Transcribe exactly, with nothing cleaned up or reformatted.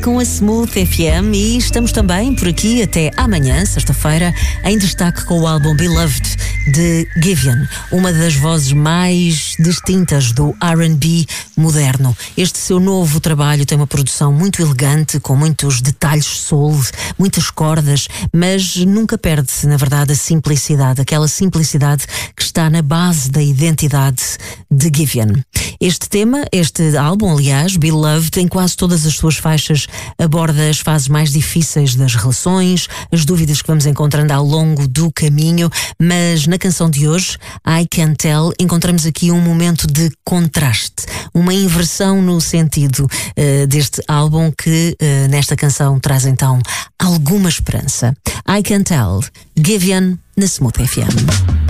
com a Smooth F M e estamos também por aqui até amanhã, sexta-feira, em destaque com o álbum Beloved de Giveon, uma das vozes mais distintas do R and B moderno. Este seu novo trabalho tem uma produção muito elegante, com muitos detalhes soul, muitas cordas, mas nunca perde, na verdade, a simplicidade, aquela simplicidade que está na base da identidade de Giveon. Este tema, este álbum, aliás, Beloved, tem quase todas as suas faixas, aborda as fases mais difíceis das relações, as dúvidas que vamos encontrando ao longo do caminho, mas na canção de hoje, I Can Tell, encontramos aqui um momento de contraste, uma inversão no sentido uh, deste álbum que uh, nesta canção traz então alguma esperança. I Can Tell, Giveon na Smooth F M.